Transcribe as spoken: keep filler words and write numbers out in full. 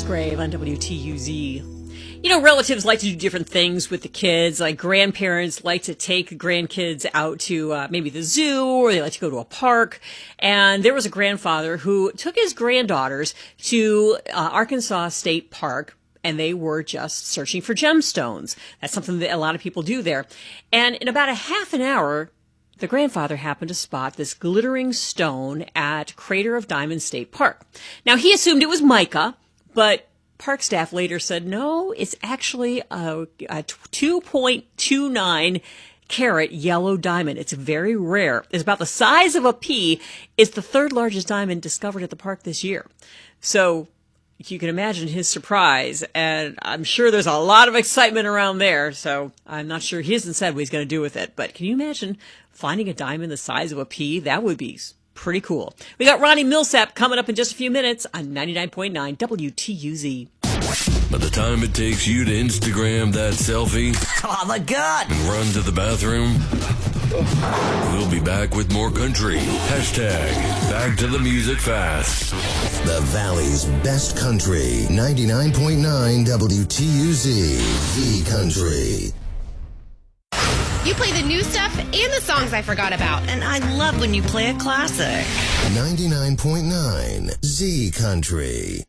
Musgrave on W T U Z. You know, relatives like to do different things with the kids. Like grandparents like to take grandkids out to uh, maybe the zoo, or they like to go to a park. And there was a grandfather who took his granddaughters to uh, Arkansas State Park, and they were just searching for gemstones. That's something that a lot of people do there. And in about a half an hour, the grandfather happened to spot this glittering stone at Crater of Diamonds State Park. Now, he assumed it was mica, but park staff later said, no, it's actually a, a two point two nine carat yellow diamond. It's very rare. It's about the size of a pea. It's the third largest diamond discovered at the park this year. So you can imagine his surprise, and I'm sure there's a lot of excitement around there. So I'm not sure he hasn't said what he's going to do with it, but can you imagine finding a diamond the size of a pea? That would be pretty cool. We got Ronnie Millsap coming up in just a few minutes on ninety-nine point nine W T U Z. By the time it takes you to Instagram that selfie, oh my God, and run to the bathroom, we'll be back with more country. Hashtag back to the music fast. The Valley's best country, ninety-nine point nine W T U Z, Z Country. You play the new stuff and the songs I forgot about. And I love when you play a classic. ninety-nine point nine Z Country.